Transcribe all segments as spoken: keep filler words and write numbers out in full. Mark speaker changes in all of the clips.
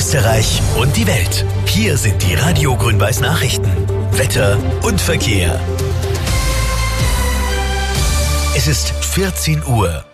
Speaker 1: Österreich und die Welt. Hier sind die Radio Grün-Weiß Nachrichten. Wetter und Verkehr. Es ist vierzehn Uhr.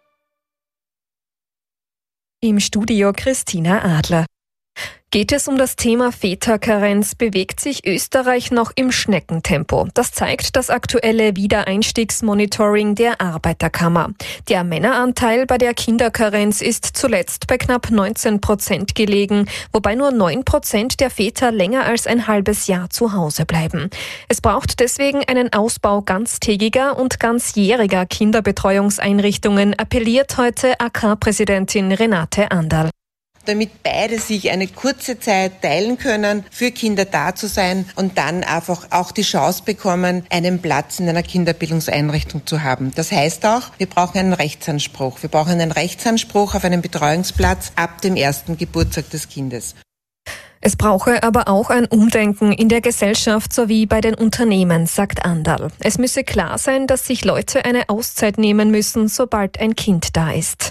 Speaker 2: Im Studio Christina Adler. Geht es um das Thema Väterkarenz, bewegt sich Österreich noch im Schneckentempo. Das zeigt das aktuelle Wiedereinstiegsmonitoring der Arbeiterkammer. Der Männeranteil bei der Kinderkarenz ist zuletzt bei knapp neunzehn Prozent gelegen, wobei nur neun Prozent der Väter länger als ein halbes Jahr zu Hause bleiben. Es braucht deswegen einen Ausbau ganztägiger und ganzjähriger Kinderbetreuungseinrichtungen, appelliert heute A K-Präsidentin Renate Anderl.
Speaker 3: Damit beide sich eine kurze Zeit teilen können, für Kinder da zu sein und dann einfach auch die Chance bekommen, einen Platz in einer Kinderbildungseinrichtung zu haben. Das heißt auch, wir brauchen einen Rechtsanspruch. Wir brauchen einen Rechtsanspruch auf einen Betreuungsplatz ab dem ersten Geburtstag des Kindes.
Speaker 2: Es brauche aber auch ein Umdenken in der Gesellschaft sowie bei den Unternehmen, sagt Anderl. Es müsse klar sein, dass sich Leute eine Auszeit nehmen müssen, sobald ein Kind da ist.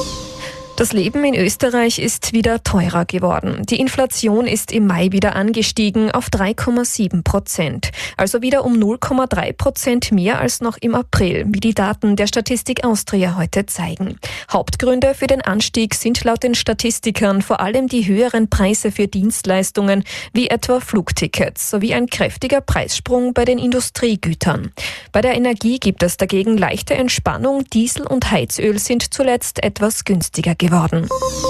Speaker 2: Das Leben in Österreich ist wieder teurer geworden. Die Inflation ist im Mai wieder angestiegen auf drei Komma sieben Prozent. Also wieder um null Komma drei Prozent mehr als noch im April, wie die Daten der Statistik Austria heute zeigen. Hauptgründe für den Anstieg sind laut den Statistikern vor allem die höheren Preise für Dienstleistungen, wie etwa Flugtickets, sowie ein kräftiger Preissprung bei den Industriegütern. Bei der Energie gibt es dagegen leichte Entspannung. Diesel und Heizöl sind zuletzt etwas günstiger geworden. Worden.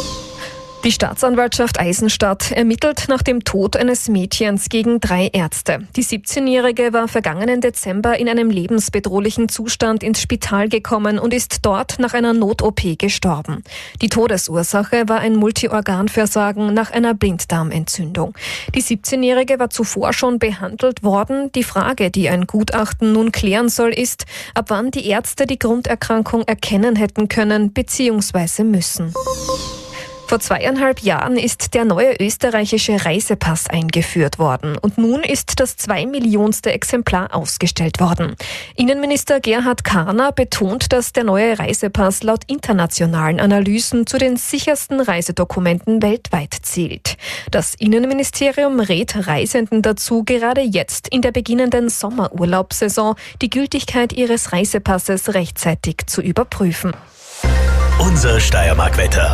Speaker 2: Die Staatsanwaltschaft Eisenstadt ermittelt nach dem Tod eines Mädchens gegen drei Ärzte. Die siebzehnjährige war vergangenen Dezember in einem lebensbedrohlichen Zustand ins Spital gekommen und ist dort nach einer Not-O P gestorben. Die Todesursache war ein Multiorganversagen nach einer Blinddarmentzündung. Die siebzehnjährige war zuvor schon behandelt worden. Die Frage, die ein Gutachten nun klären soll, ist, ab wann die Ärzte die Grunderkrankung erkennen hätten können bzw. müssen. Vor zweieinhalb Jahren ist der neue österreichische Reisepass eingeführt worden und nun ist das zweimillionste Exemplar ausgestellt worden. Innenminister Gerhard Karner betont, dass der neue Reisepass laut internationalen Analysen zu den sichersten Reisedokumenten weltweit zählt. Das Innenministerium rät Reisenden dazu, gerade jetzt in der beginnenden Sommerurlaubssaison die Gültigkeit ihres Reisepasses rechtzeitig zu überprüfen.
Speaker 1: Unser Steiermark-Wetter.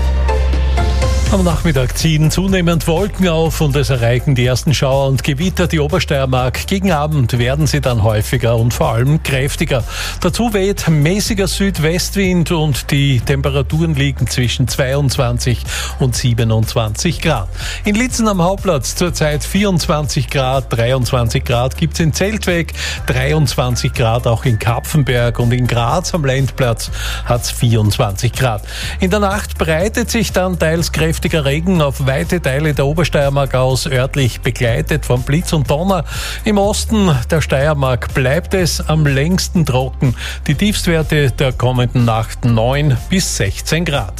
Speaker 4: Am Nachmittag ziehen zunehmend Wolken auf und es erreichen die ersten Schauer und Gewitter die Obersteiermark. Gegen Abend werden sie dann häufiger und vor allem kräftiger. Dazu weht mäßiger Südwestwind und die Temperaturen liegen zwischen zweiundzwanzig und siebenundzwanzig Grad. In Litzen am Hauptplatz zurzeit vierundzwanzig Grad, dreiundzwanzig Grad gibt's in Zeltweg, dreiundzwanzig Grad auch in Kapfenberg und in Graz am Lendplatz hat's vierundzwanzig Grad. In der Nacht breitet sich dann teils kräftig Regen auf weite Teile der Obersteiermark aus, örtlich begleitet von Blitz und Donner. Im Osten der Steiermark bleibt es am längsten trocken. Die Tiefstwerte der kommenden Nacht neun bis sechzehn Grad.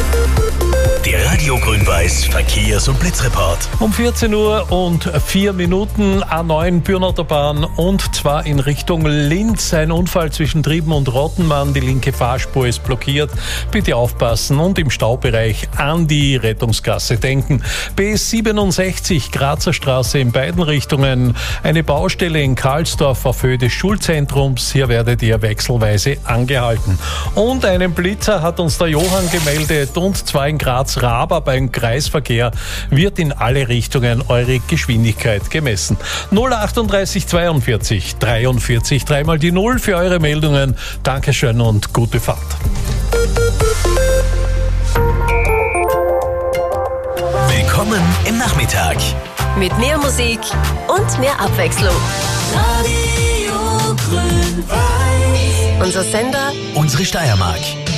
Speaker 1: Der Radio Grün-Weiß Verkehrs- und Blitzreport.
Speaker 4: Um vierzehn Uhr und vier Minuten A neun Bürnautobahn und zwar in Richtung Linz. Ein Unfall zwischen Trieben und Rottenmann. Die linke Fahrspur ist blockiert. Bitte aufpassen und im Staubereich an die Rettungsgasse denken. B S siebenundsechzig Grazer Straße in beiden Richtungen. Eine Baustelle in Karlsdorf auf Höhe des Schulzentrums. Hier werdet ihr wechselweise angehalten. Und einen Blitzer hat uns der Johann gemeldet und zwar in Graz Raba beim Kreisverkehr wird in alle Richtungen eure Geschwindigkeit gemessen. null achtunddreißig zweiundvierzig dreiundvierzig, dreimal die Null für eure Meldungen. Dankeschön und gute Fahrt.
Speaker 1: Willkommen im Nachmittag.
Speaker 5: Mit mehr Musik und mehr Abwechslung.
Speaker 6: Radio Grün-Weiß.
Speaker 5: Unser Sender,
Speaker 1: Unsere Steiermark.